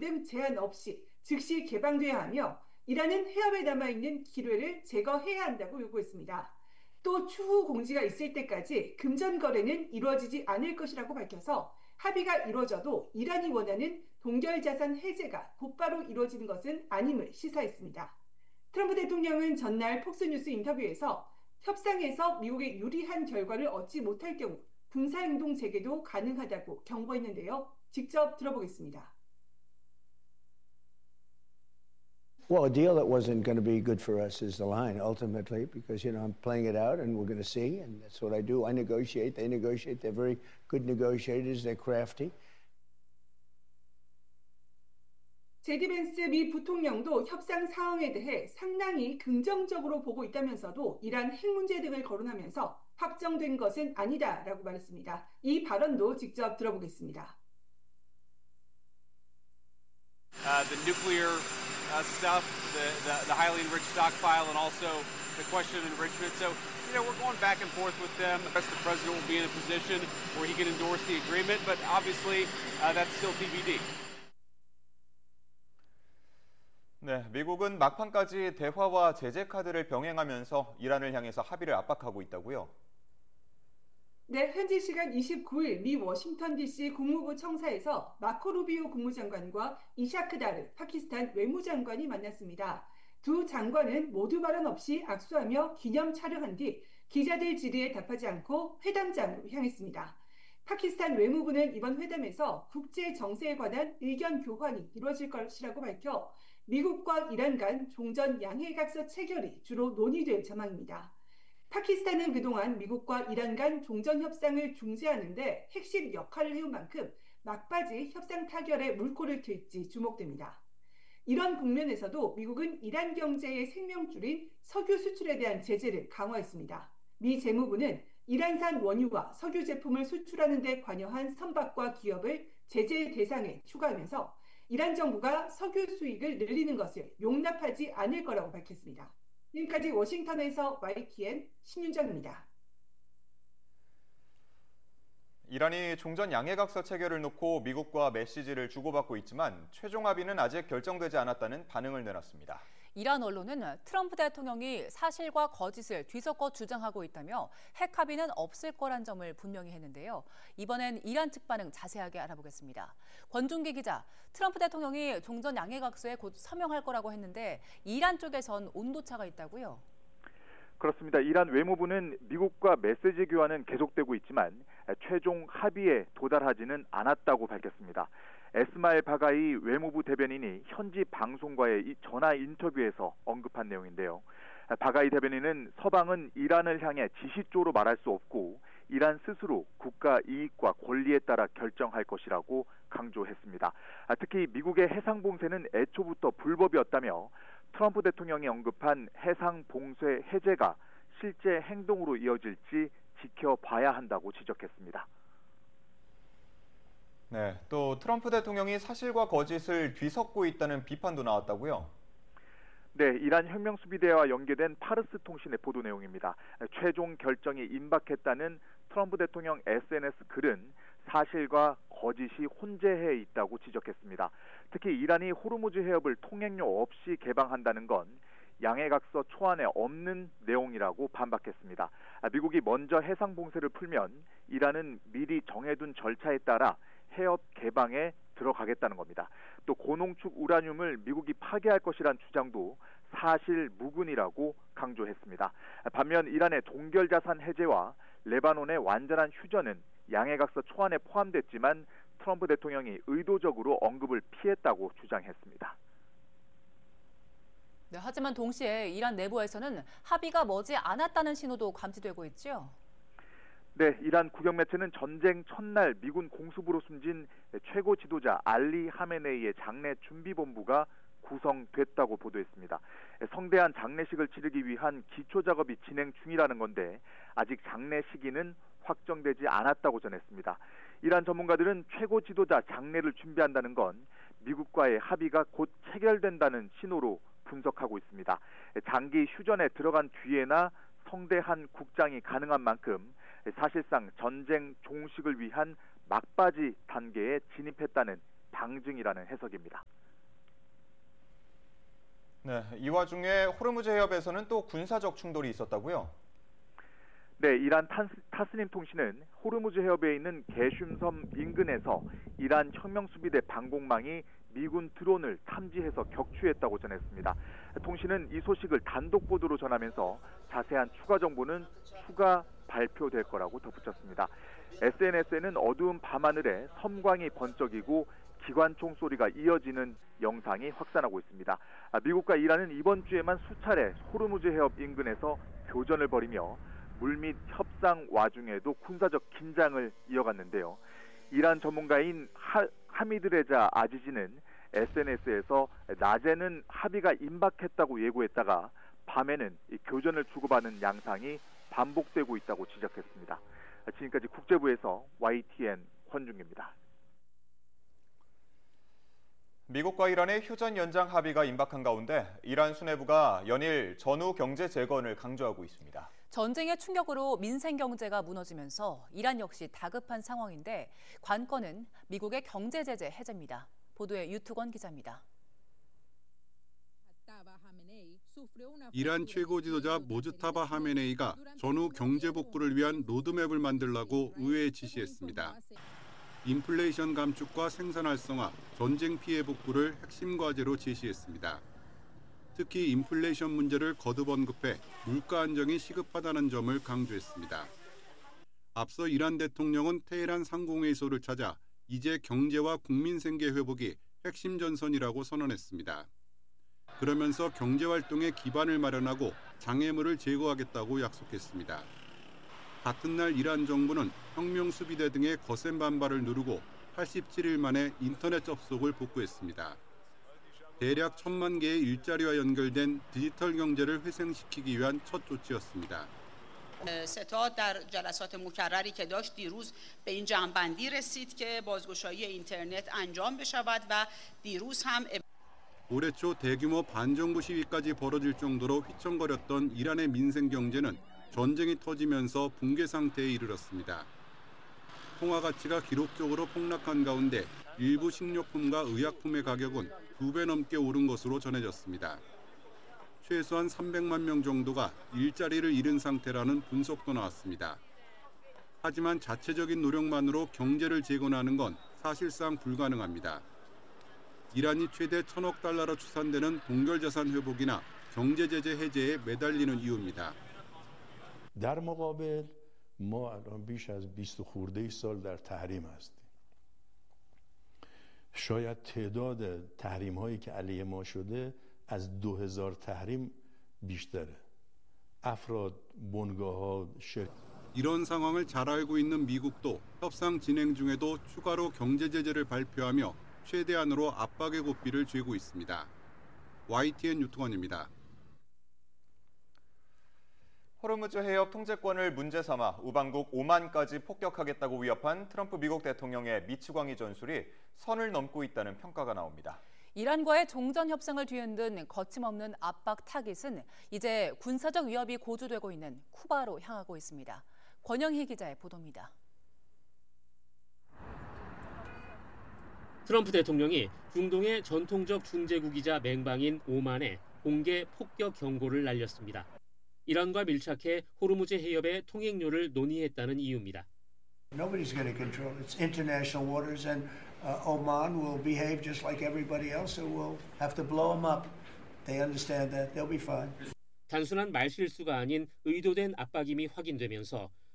등 제한 없이 즉시 개방돼야 하며 이란은 해협에 남아있는 기뢰를 제거해야 한다고 요구했습니다. 또 추후 공지가 있을 때까지 금전 거래는 이루어지지 않을 것이라고 밝혀서 합의가 이루어져도 이란이 원하는 동결 자산 해제가 곧바로 이루어지는 것은 아님을 시사했습니다. 트럼프 대통령은 전날 폭스뉴스 인터뷰에서 협상에서 미국에 유리한 결과를 얻지 못할 경우 군사행동 재개도 가능하다고 경고했는데요. 직접 들어보겠습니다. Well, a deal that wasn't going to be good for us is the line, ultimately, because, I'm playing it out and we're going to see, and that's what I do. I negotiate, they negotiate. They're very good negotiators. They're crafty. 제디 벤스 미 부통령도 협상 상황에 대해 상당히 긍정적으로 보고 있다면서도 이란 핵 문제 등을 거론하면서 확정된 것은 아니다라고 말했습니다. 이 발언도 직접 들어보겠습니다. The nuclear stuff, the highly enriched stockpile, and also the question of enrichment. So, we're going back and forth with them. The president will be in a position where he can endorse the agreement, but obviously that's still TBD. 네, 미국은 막판까지 대화와 제재 카드를 병행하면서 이란을 향해서 합의를 압박하고 있다고요? 네, 현지 시간 29일 미 워싱턴 DC 국무부 청사에서 마코 루비오 국무장관과 이샤크 다르 파키스탄 외무장관이 만났습니다. 두 장관은 모두 발언 없이 악수하며 기념 촬영한 뒤 기자들 질의에 답하지 않고 회담장으로 향했습니다. 파키스탄 외무부는 이번 회담에서 국제 정세에 관한 의견 교환이 이루어질 것이라고 밝혀 미국과 이란 간 종전 양해각서 체결이 주로 논의될 전망입니다. 파키스탄은 그동안 미국과 이란 간 종전 협상을 중재하는 데 핵심 역할을 해온 만큼 막바지 협상 타결에 물꼬를 틀지 주목됩니다. 이런 국면에서도 미국은 이란 경제의 생명줄인 석유 수출에 대한 제재를 강화했습니다. 미 재무부는 이란산 원유와 석유 제품을 수출하는 데 관여한 선박과 기업을 제재 대상에 추가하면서 이란 정부가 석유 수익을 늘리는 것을 용납하지 않을 거라고 밝혔습니다. 지금까지 워싱턴에서 YTN 신윤정입니다. 이란이 종전 양해각서 체결을 놓고 미국과 메시지를 주고받고 있지만 최종 합의는 아직 결정되지 않았다는 반응을 내놨습니다. 이란 언론은 트럼프 대통령이 사실과 거짓을 뒤섞어 주장하고 있다며 핵 합의는 없을 거란 점을 분명히 했는데요. 이번엔 이란 측 반응 자세하게 알아보겠습니다. 권중기 기자, 트럼프 대통령이 종전 양해각서에 곧 서명할 거라고 했는데 이란 쪽에선 온도차가 있다고요? 그렇습니다. 이란 외무부는 미국과 메시지 교환은 계속되고 있지만 최종 합의에 도달하지는 않았다고 밝혔습니다. 에스마엘 바가이 외무부 대변인이 현지 방송과의 전화 인터뷰에서 언급한 내용인데요. 바가이 대변인은 서방은 이란을 향해 지시조로 말할 수 없고 이란 스스로 국가 이익과 권리에 따라 결정할 것이라고 강조했습니다. 특히 미국의 해상 봉쇄는 애초부터 불법이었다며 트럼프 대통령이 언급한 해상 봉쇄 해제가 실제 행동으로 이어질지 지켜봐야 한다고 지적했습니다. 네, 또 트럼프 대통령이 사실과 거짓을 뒤섞고 있다는 비판도 나왔다고요? 네, 이란 혁명수비대와 연계된 파르스 통신의 보도 내용입니다. 최종 결정이 임박했다는 트럼프 대통령 SNS 글은 사실과 거짓이 혼재해 있다고 지적했습니다. 특히 이란이 호르무즈 해협을 통행료 없이 개방한다는 건 양해각서 초안에 없는 내용이라고 반박했습니다. 미국이 먼저 해상 봉쇄를 풀면 이란은 미리 정해둔 절차에 따라 해협 개방에 들어가겠다는 겁니다. 또 고농축 우라늄을 미국이 파괴할 것이란 주장도 사실 무근이라고 강조했습니다. 반면 이란의 동결자산 해제와 레바논의 완전한 휴전은 양해각서 초안에 포함됐지만 트럼프 대통령이 의도적으로 언급을 피했다고 주장했습니다. 네, 하지만 동시에 이란 내부에서는 합의가 머지 않았다는 신호도 감지되고 있죠. 네, 이란 국영 매체는 전쟁 첫날 미군 공수부로 숨진 최고 지도자 알리 하메네이의 장례 준비본부가 구성됐다고 보도했습니다. 성대한 장례식을 치르기 위한 기초 작업이 진행 중이라는 건데 아직 장례 시기는 확정되지 않았다고 전했습니다. 이란 전문가들은 최고 지도자 장례를 준비한다는 건 미국과의 합의가 곧 체결된다는 신호로 분석하고 있습니다. 장기 휴전에 들어간 뒤에나 성대한 국장이 가능한 만큼 사실상 전쟁 종식을 위한 막바지 단계에 진입했다는 방증이라는 해석입니다. 네, 이 와중에 호르무즈 해협에서는 또 군사적 충돌이 있었다고요? 네, 이란 타스님 통신은 호르무즈 해협에 있는 게슘섬 인근에서 이란 혁명수비대 방공망이 미군 드론을 탐지해서 격추했다고 전했습니다. 통신은 이 소식을 단독 보도로 전하면서 자세한 추가 정보는 추가 발표될 거라고 덧붙였습니다. SNS에는 어두운 밤하늘에 섬광이 번쩍이고 기관총 소리가 이어지는 영상이 확산하고 있습니다. 미국과 이란은 이번 주에만 수차례 호르무즈 해협 인근에서 교전을 벌이며 물밑 협상 와중에도 군사적 긴장을 이어갔는데요. 이란 전문가인 하미드레자 아지지는 SNS에서 낮에는 합의가 임박했다고 예고했다가 밤에는 교전을 주고받는 양상이 반복되고 있다고 지적했습니다. 지금까지 국제부에서 YTN 권중기입니다. 미국과 이란의 휴전 연장 합의가 임박한 가운데 이란 수뇌부가 연일 전후 경제 재건을 강조하고 있습니다. 전쟁의 충격으로 민생 경제가 무너지면서 이란 역시 다급한 상황인데 관건은 미국의 경제 제재 해제입니다. 보도에 유투건 기자입니다. 이란 최고 지도자 모즈타바 하메네이가 전후 경제 복구를 위한 로드맵을 만들라고 의회에 지시했습니다. 인플레이션 감축과 생산 활성화, 전쟁 피해 복구를 핵심 과제로 제시했습니다. 특히 인플레이션 문제를 거듭 언급해 물가 안정이 시급하다는 점을 강조했습니다. 앞서 이란 대통령은 테헤란 상공회의소를 찾아 이제 경제와 국민 생계 회복이 핵심 전선이라고 선언했습니다. 그러면서 경제활동의 기반을 마련하고 장애물을 제거하겠다고 약속했습니다. 같은 날 이란 정부는 혁명수비대 등의 거센 반발을 누르고 87일 만에 인터넷 접속을 복구했습니다. 대략 1,000만 개의 일자리와 연결된 디지털 경제를 회생시키기 위한 첫 조치였습니다. ستاد در جلسات مکرری که داشت دیروز به این جمع‌بندی رسید که بازگشایی اینترنت انجام بشود و دیروز هم 올해 초 대규모 반정부 시위까지 벌어질 정도로 휘청거렸던 이란의 민생 경제는 전쟁이 터지면서 붕괴 상태에 이르렀습니다. 통화 가치가 기록적으로 폭락한 가운데 일부 식료품과 의약품의 가격은 2배 넘게 오른 것으로 전해졌습니다. 최소한 300만 명 정도가 일자리를 잃은 상태라는 분석도 나왔습니다. 하지만 자체적인 노력만으로 경제를 재건하는 건 사실상 불가능합니다. 이란이 최대 1,000억 달러로 추산되는 동결자산 회복이나 경제 제재 해제에 매달리는 이유입니다. در مقابل ما الان بیش از 20 خورده سال در تحریم هستیم. شاید تعداد تحریم هایی که علیه ما شده از 2000 تحریم بیشتره. افراد، بنگاه ها، 이런 상황을 잘 알고 있는 미국도 협상 진행 중에도 추가로 경제 제재를 발표하며 최대한으로 압박의 고삐를 쥐고 있습니다. YTN 유투건입니다. 호르무즈 해협 통제권을 문제 삼아 우방국 오만까지 폭격하겠다고 위협한 트럼프 미국 대통령의 미치광이 전술이 선을 넘고 있다는 평가가 나옵니다. 이란과의 종전 협상을 뒤흔든 거침없는 압박 타깃은 이제 군사적 위협이 고조되고 있는 쿠바로 향하고 있습니다. 권영희 기자의 보도입니다. 트럼프 대통령이 중동의 전통적 중재국이자 맹방인 오만에 공개 폭격 경고를 날렸습니다. 이란과 밀착해 호르무즈 해협의 통행료를 논의했다는 이유입니다. Nobody's going to control it. It's international waters and Oman will behave just like everybody else, so we'll have to blow them up. They understand that. They'll be fine. 단순한 말실수가 아닌 의도된 압박임이 확인되면서